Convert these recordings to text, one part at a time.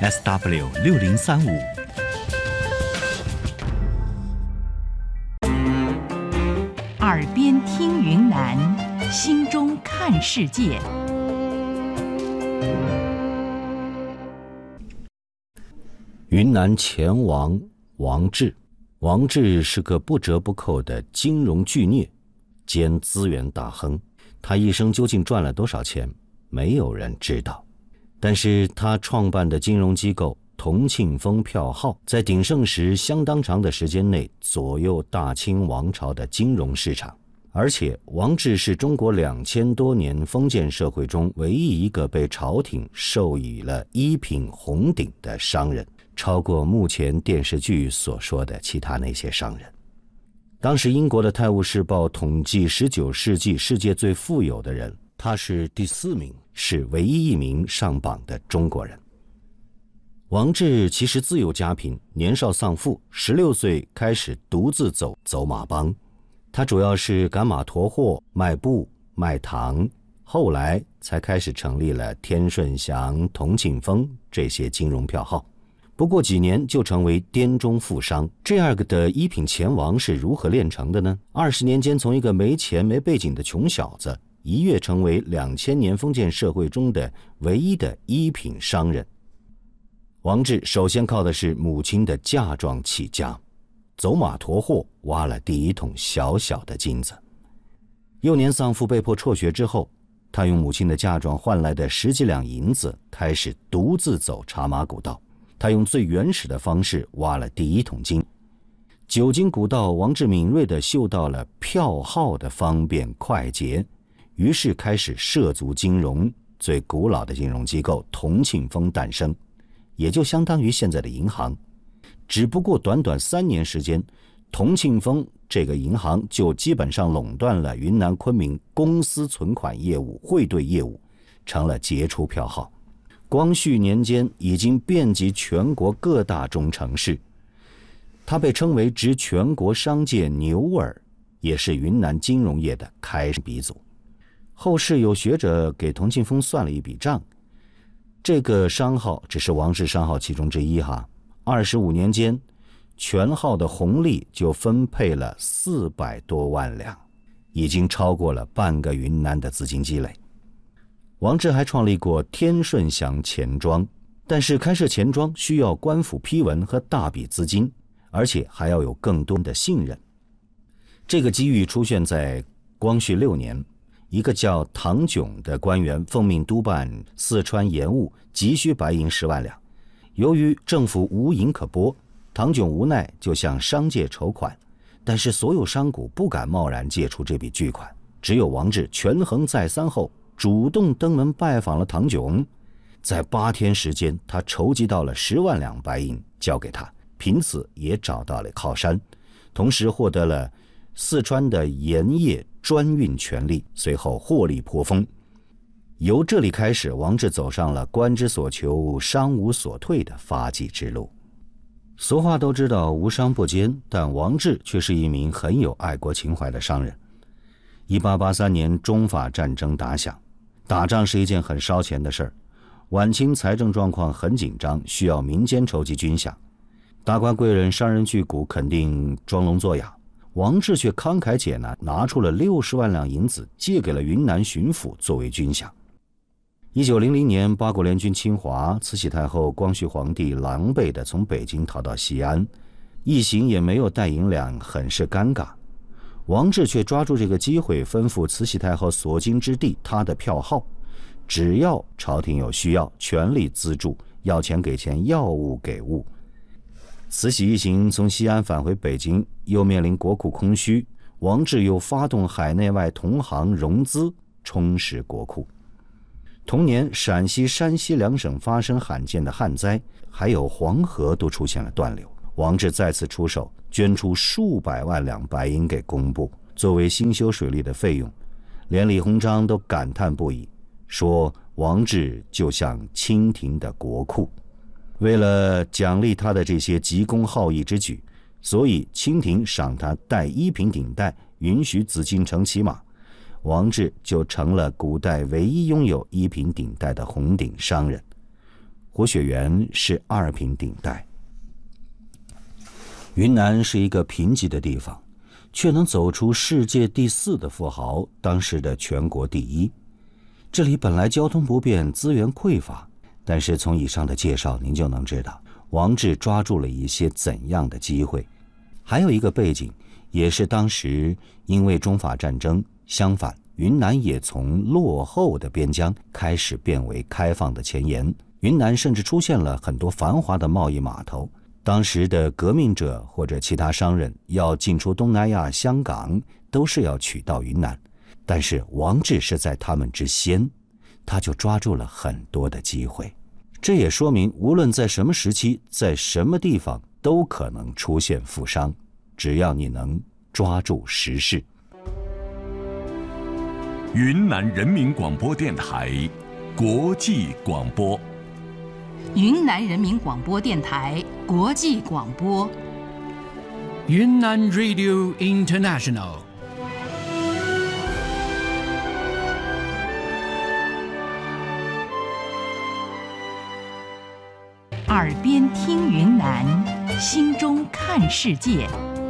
SW6035。 耳边听云南，心中看世界。 云南前王王志，王志是个不折不扣的金融巨孽兼资源大亨。他一生究竟赚了多少钱，没有人知道。但是他创办的金融机构同庆丰票号，在鼎盛时相当长的时间内左右大清王朝的金融市场。而且王志是中国2000多年封建社会中唯一一个被朝廷授予了一品红顶的商人，超过目前电视剧所说的其他那些商人。当时英国的《泰晤士报》统计19世纪世界最富有的人，他是第4名，是唯一一名上榜的中国人。王志其实自幼家贫，年少丧父，16岁开始独自走马帮。他主要是赶马驮货、卖布、卖糖，后来才开始成立了天顺祥、同庆丰这些金融票号。不过几年就成为滇中富商。这样的一品钱王是如何炼成的呢？20年间，从一个没钱没背景的穷小子，一跃成为2000年封建社会中的唯一的一品商人。王志首先靠的是母亲的嫁妆起家，走马驮货挖了第一桶小小的金子。幼年丧父被迫辍学之后，他用母亲的嫁妆换来的10几两银子，开始独自走茶马古道。他用最原始的方式挖了第一桶金。久经古道，王志敏锐地嗅到了票号的方便快捷，于是开始涉足金融。最古老的金融机构同庆丰诞生，也就相当于现在的银行。只不过短短3年时间，同庆丰这个银行就基本上垄断了云南昆明公司存款业务、汇兑业务，成了杰出票号。光绪年间已经遍及全国各大中城市，他被称为执全国商界牛耳，也是云南金融业的开山鼻祖。后世有学者给同庆丰算了一笔账，这个商号只是王志商号其中之一哈。25年间，全号的红利就分配了400多万两，已经超过了半个云南的资金积累。王志还创立过天顺祥钱庄，但是开设钱庄需要官府批文和大笔资金，而且还要有更多的信任。这个机遇出现在光绪6年，一个叫唐炯的官员奉命督办四川盐务，急需白银10万两。由于政府无银可拨，唐炯无奈就向商界筹款，但是所有商贾不敢贸然借出这笔巨款，只有王志权衡再三后，主动登门拜访了唐炯。在8天时间，他筹集到了10万两白银交给他，凭此也找到了靠山，同时获得了四川的盐业专运权利，随后获利颇丰。由这里开始，王志走上了官之所求、商无所退的发迹之路。俗话都知道无商不奸，但王志却是一名很有爱国情怀的商人。1883年中法战争打响，打仗是一件很烧钱的事儿，晚清财政状况很紧张，需要民间筹集军饷。达官贵人、商人巨贾肯定装聋作哑，王志却慷慨解囊，拿出了60万两银子借给了云南巡抚作为军饷。1900年，八国联军侵华，慈禧太后、光绪皇帝狼狈地从北京逃到西安，一行也没有带银两，很是尴尬。王志却抓住这个机会，吩咐慈禧太后所经之地他的票号，只要朝廷有需要，全力资助，要钱给钱，要物给物。慈禧一行从西安返回北京，又面临国库空虚，王志又发动海内外同行融资，充实国库。同年，陕西、山西2省发生罕见的旱灾，还有黄河都出现了断流。王志再次出手，捐出数百万两白银给工部，作为兴修水利的费用。连李鸿章都感叹不已，说王志就像清廷的国库。为了奖励他的这些急公好义之举，所以清廷赏他戴一品顶戴，允许紫禁城骑马。王志就成了古代唯一拥有一品顶戴的红顶商人。 活血源是二品顶戴。云南是一个贫瘠的地方，却能走出世界第4的富豪，当时的全国第1。这里本来交通不便，资源匮乏，但是从以上的介绍您就能知道王志抓住了一些怎样的机会。还有一个背景，也是当时因为中法战争，相反云南也从落后的边疆开始变为开放的前沿，云南甚至出现了很多繁华的贸易码头。当时的革命者或者其他商人要进出东南亚、香港，都是要取到云南，但是王志是在他们之先，他就抓住了很多的机会。这也说明无论在什么时期，在什么地方都可能出现富商，只要你能抓住时势。 云南人民广播电台国际广播， 云南人民广播电台国际广播， 云南 Radio International。 耳边听云南，心中看世界。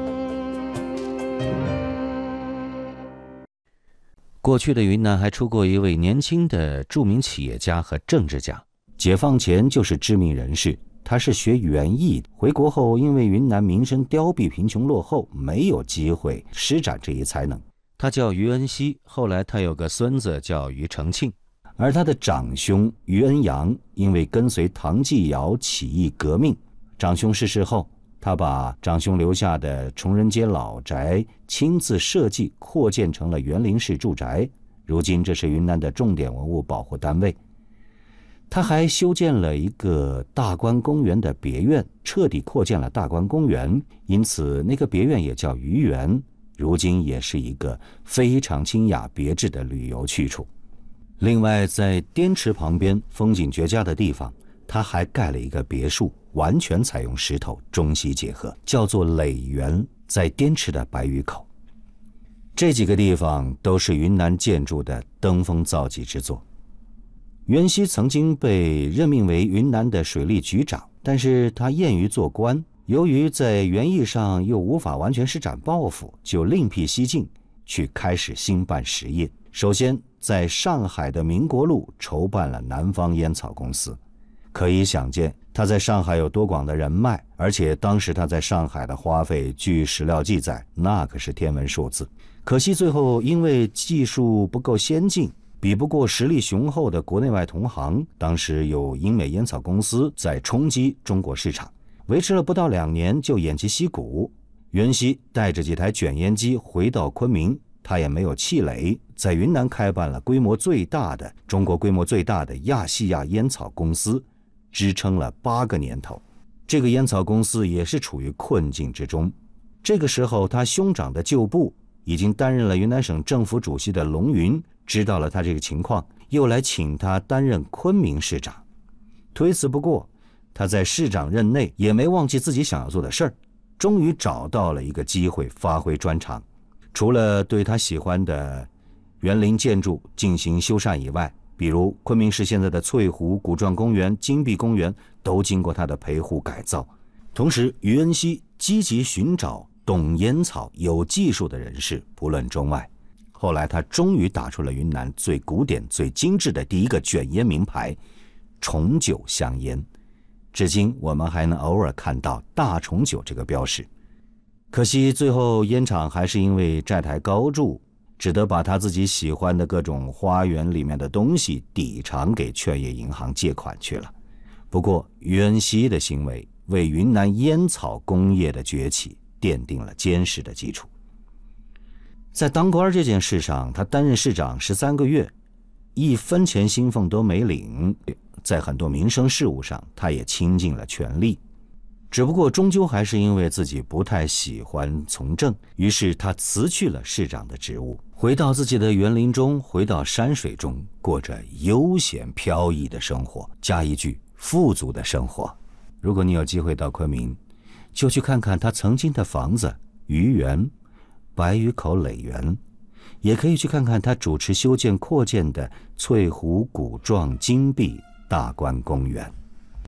过去的云南还出过一位年轻的著名企业家和政治家，解放前就是知名人士。他是学园艺，回国后因为云南民生凋敝、贫穷落后，没有机会施展这一才能。他叫于恩熙，后来他有个孙子叫于承庆。而他的长兄于恩阳因为跟随唐继尧起义革命，长兄逝世后，他把长兄留下的崇仁街老宅亲自设计扩建成了园林式住宅，如今这是云南的重点文物保护单位。他还修建了一个大观公园的别院，彻底扩建了大观公园，因此那个别院也叫于园，如今也是一个非常清雅别致的旅游去处。另外在滇池旁边风景绝佳的地方，他还盖了一个别墅，完全采用石头中西结合，叫做耒园，在滇池的白鱼口。这几个地方都是云南建筑的登峰造极之作。袁熙曾经被任命为云南的水利局长，但是他厌于做官，由于在园艺上又无法完全施展抱负，就另辟蹊径，去开始兴办实业。首先在上海的民国路筹办了南方烟草公司。可以想见他在上海有多广的人脉，而且当时他在上海的花费，据史料记载，那可是天文数字。可惜最后因为技术不够先进，比不过实力雄厚的国内外同行，当时有英美烟草公司在冲击中国市场，维持了不到2年就偃旗息鼓。袁熙带着几台卷烟机回到昆明，他也没有气馁，在云南开办了中国规模最大的亚细亚烟草公司，支撑了8个年头。这个烟草公司也是处于困境之中。这个时候他兄长的旧部已经担任了云南省政府主席的龙云知道了他这个情况，又来请他担任昆明市长。推辞不过，他在市长任内也没忘记自己想要做的事儿，终于找到了一个机会发挥专长。除了对他喜欢的园林建筑进行修缮以外，比如昆明市现在的翠湖、古壮公园、金碧公园都经过他的陪护改造。同时于恩熙积极寻找懂烟草有技术的人士，不论中外。后来他终于打出了云南最古典最精致的第一个卷烟名牌重九香烟，至今我们还能偶尔看到大重九这个标识。可惜最后烟厂还是因为债台高筑，只得把他自己喜欢的各种花园里面的东西抵偿给劝业银行借款去了。不过于恩熙的行为为云南烟草工业的崛起奠定了坚实的基础。在当官这件事上，他担任市长13个月，1分钱薪俸都没领。在很多民生事务上他也倾尽了全力，只不过终究还是因为自己不太喜欢从政，于是他辞去了市长的职务，回到自己的园林中，回到山水中，过着悠闲飘逸的生活，加一句富足的生活。如果你有机会到昆明，就去看看他曾经的房子于园、白鱼口耒园，也可以去看看他主持修建扩建的翠湖、古壮、金碧大观公园。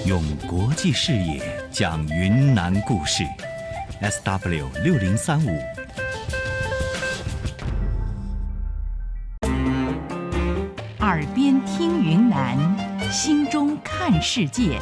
用国际视野讲云南故事 ，SW6035。 耳边听云南，心中看世界。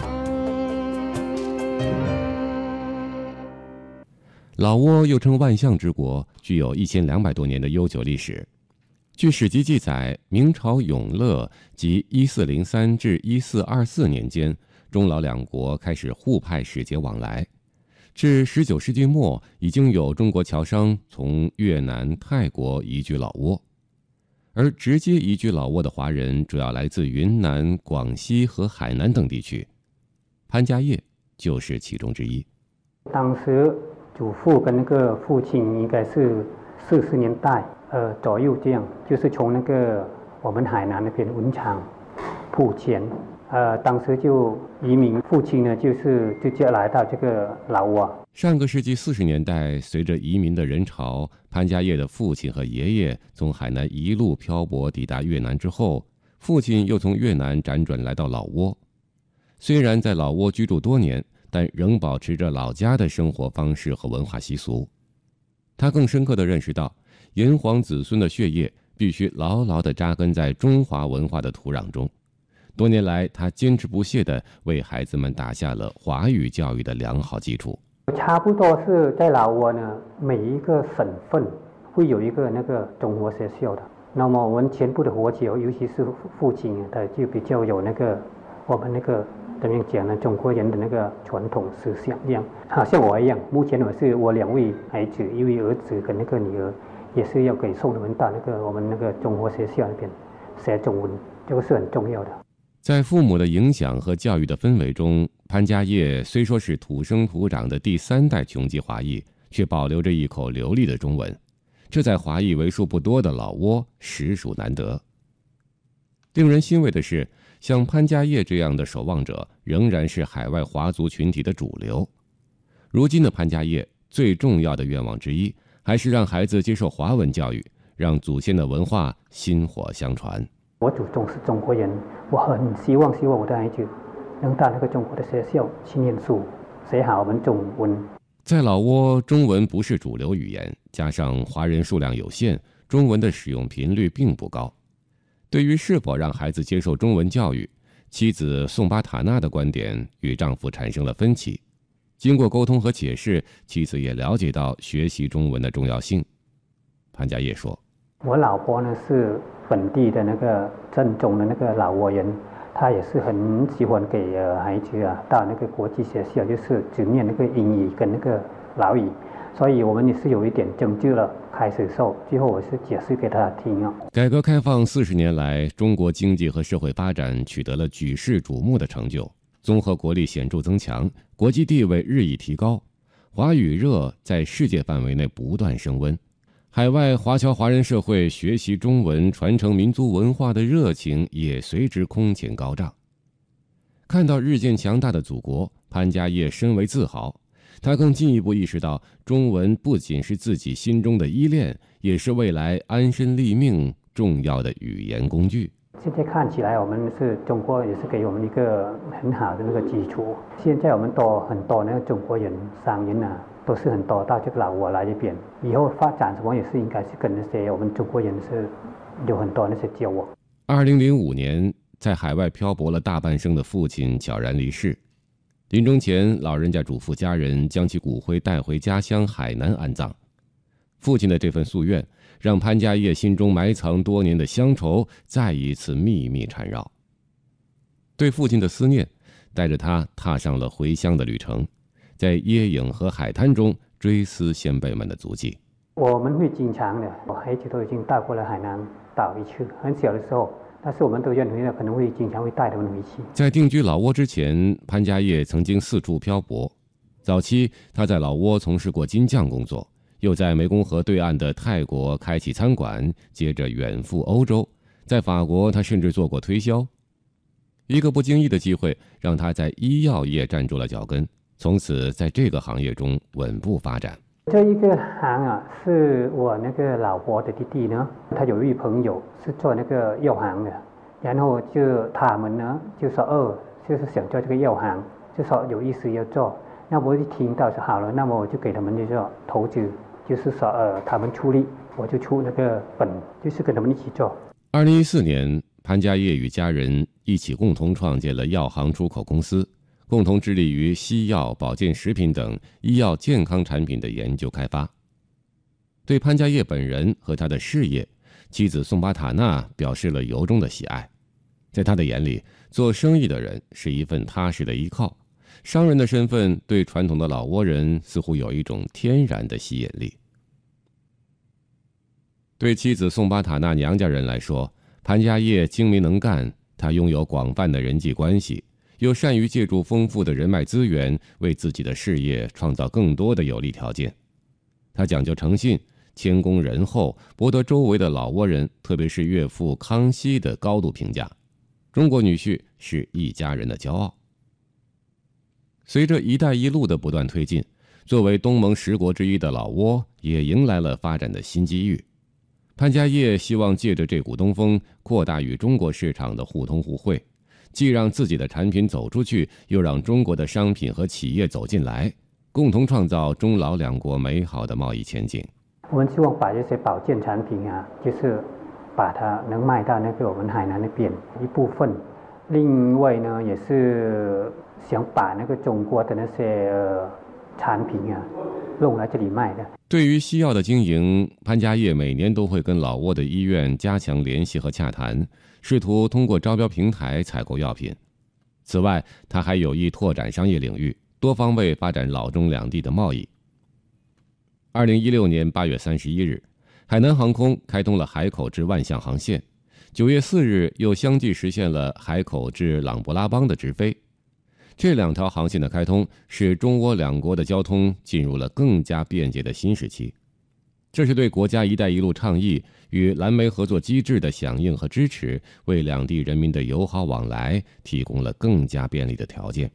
老挝又称万象之国，具有1200多年的悠久历史。据史籍记载，明朝永乐即1403至1424年间，中老两国开始互派使节往来。至19世纪末，已经有中国侨商从越南、泰国移居老挝。而直接移居老挝的华人主要来自云南、广西和海南等地区，潘家业就是其中之一。 当时祖父跟那个父亲应该是40年代左右这样，就是从那个我们海南那边文昌铺前，当时就移民，父亲呢就是直接来到这个老挝。 上个世纪40年代，随着移民的人潮，潘家业的父亲和爷爷从海南一路漂泊抵达越南之后，父亲又从越南辗转来到老挝。虽然在老挝居住多年，但仍保持着老家的生活方式和文化习俗。他更深刻地认识到，炎黄子孙的血液必须牢牢地扎根在中华文化的土壤中。多年来，他坚持不懈地为孩子们打下了华语教育的良好基础。 差不多是在老挝呢，每一个省份会有一个那个中国学校的。那么我们全部的华侨，尤其是父亲，他就比较有那个我们那个怎么样讲呢？中国人的那个传统思想一样。像我一样，目前我2位孩子，一位儿子跟那个女儿，也是要给送他们到我们那个中国学校那边学中文，这个是很重要的。 在父母的影响和教育的氛围中，潘家业虽说是土生土长的第3代琼籍华裔，却保留着一口流利的中文，这在华裔为数不多的老挝实属难得。令人欣慰的是，像潘家业这样的守望者仍然是海外华族群体的主流。如今的潘家业最重要的愿望之一，还是让孩子接受华文教育，让祖先的文化薪火相传。 我祖宗是中国人，我很希望我的孩子能到那个中国的学校去念书，学好我们中文。 在老挝，中文不是主流语言，加上华人数量有限，中文的使用频率并不高。对于是否让孩子接受中文教育，妻子宋巴塔纳的观点与丈夫产生了分歧。经过沟通和解释，妻子也了解到学习中文的重要性。潘家业说：“ 我老婆呢是本地的那个正宗的那个老挝人，她也是很喜欢给孩子到那个国际学校，就是只念那个英语跟那个老语，所以我们也是有一点争执了。开始后，最后我是解释给他听啊。 改革开放40年来，中国经济和社会发展取得了举世瞩目的成就，综合国力显著增强，国际地位日益提高，华语热在世界范围内不断升温。海外华侨华人社会学习中文、传承民族文化的热情也随之空前高涨。看到日渐强大的祖国，潘家业深为自豪。他更进一步意识到，中文不仅是自己心中的依恋，也是未来安身立命重要的语言工具。 现在看起来，我们是中国也是给我们一个很好的那个基础。现在我们很多那个中国人商人都是很多到这个老挝来这边，以后发展什么也是应该是跟那些我们中国人是有很多那些交往。 2005年，在海外漂泊了大半生的父亲悄然离世，临终前，老人家嘱咐家人将其骨灰带回家乡海南安葬。父亲的这份夙愿，让潘家业心中埋藏多年的乡愁再一次秘密缠绕。对父亲的思念，带着他踏上了回乡的旅程，在椰影和海滩中追思先辈们的足迹。 我们会经常的，我孩子都已经到过了海南岛一次，很小的时候。但是我们都认为可能会经常会带他们回去。 在定居老挝之前，潘家业曾经4处漂泊。早期他在老挝从事过金匠工作，又在湄公河对岸的泰国开启餐馆，接着远赴欧洲。在法国，他甚至做过推销。一个不经意的机会，让他在医药业站住了脚跟，从此在这个行业中稳步发展。 这一个行是我那个老婆的弟弟呢，他有一位朋友是做那个药行的，然后就他们呢就说就是想做这个药行， 就说有意思要做。那我一听到就好了，那么我就给他们就说投资，就是说他们出力，我就出那个本，就是跟他们一起做。 2014年，潘家业与家人一起共同创建了药行出口公司，共同致力于西药、保健食品等医药健康产品的研究开发。对潘家业本人和他的事业，妻子宋巴塔纳表示了由衷的喜爱。在他的眼里，做生意的人是一份踏实的依靠，商人的身份对传统的老挝人似乎有一种天然的吸引力。对妻子宋巴塔纳娘家人来说，潘家业精明能干，他拥有广泛的人际关系，又善于借助丰富的人脉资源，为自己的事业创造更多的有利条件。他讲究诚信，谦恭仁厚，博得周围的老挝人，特别是岳父康熙的高度评价。中国女婿是一家人的骄傲。随着“一带一路”的不断推进，作为东盟10国之一的老挝也迎来了发展的新机遇。潘家业希望借着这股东风，扩大与中国市场的互通互惠，既让自己的产品走出去，又让中国的商品和企业走进来，共同创造中老两国美好的贸易前景。 我们希望把这些保健产品就是把它能卖到那个我们海南那边一部分。另外呢，也是想把那个中国的那些产品弄来这里卖的。 对于西药的经营，潘家业每年都会跟老挝的医院加强联系和洽谈，试图通过招标平台采购药品。此外，他还有意拓展商业领域，多方位发展老中两地的贸易。2016年8月31日，海南航空开通了海口至万象航线，9月4日又相继实现了海口至琅勃拉邦的直飞。这2条航线的开通，使中挝两国的交通进入了更加便捷的新时期。这是对国家“一带一路”倡议与蓝莓合作机制的响应和支持，为两地人民的友好往来提供了更加便利的条件。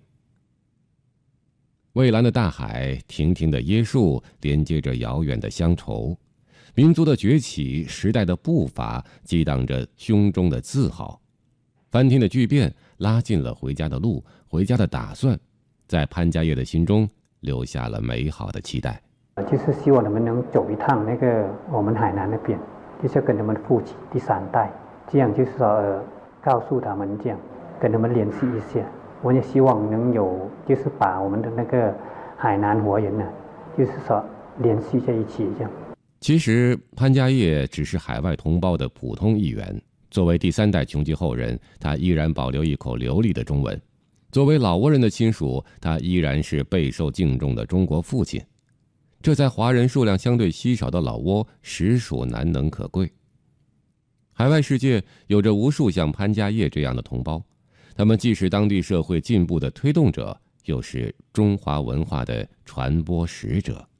蔚蓝的大海，亭亭的椰树，连接着遥远的乡愁。民族的崛起，时代的步伐，激荡着胸中的自豪。翻天的巨变拉近了回家的路，回家的打算，在潘家业的心中留下了美好的期待。 就是希望他们能走一趟那个我们海南那边，就是跟他们父亲第3代，这样就是说告诉他们这样，跟他们联系一下。我也希望能有，就是把我们的那个海南活人就是说联系在一起这样。 其实潘家业只是海外同胞的普通一员，作为第3代穷籍后人，他依然保留一口流利的中文。作为老挝人的亲属，他依然是备受敬重的中国父亲。这在华人数量相对稀少的老挝实属难能可贵。海外世界有着无数像潘家业这样的同胞，他们既是当地社会进步的推动者，又是中华文化的传播使者。